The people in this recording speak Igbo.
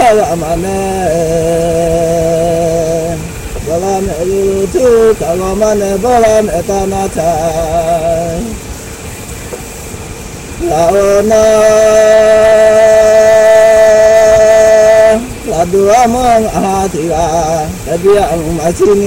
amane bolam tu kalamane bolam etanata laona la dua mong ahatiga dia ang masini